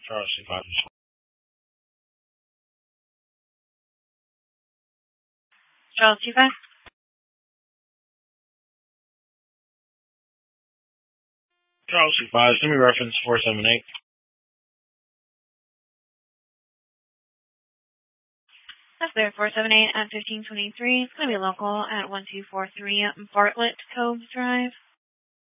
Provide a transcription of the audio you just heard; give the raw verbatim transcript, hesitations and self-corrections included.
Charles two five. Charles two five. Charles two five. Send me reference four seven eight. That's there, four seven eight at fifteen twenty-three. It's going to be local at one two four three Bartlett Cove Drive.